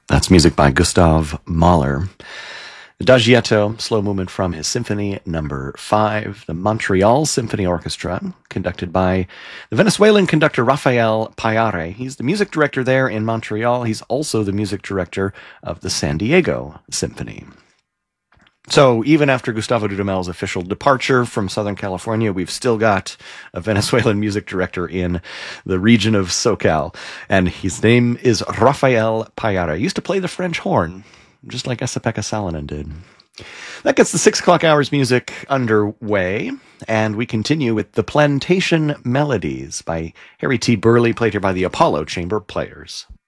That's music by Gustav Mahler. Adagietto, slow movement from his Symphony Number 5, the Montreal Symphony Orchestra, conducted by the Venezuelan conductor Rafael Payare. He's the music director there in Montreal. He's also the music director of the San Diego Symphony. So even after Gustavo Dudamel's official departure from Southern California, we've still got a Venezuelan music director in the region of SoCal, and his name is Rafael Payara. He used to play the French horn, just like Esa-Pekka Salonen did. That gets the 6 o'clock hours music underway, and we continue with The Plantation Melodies by Harry T. Burley, played here by the Apollo Chamber Players.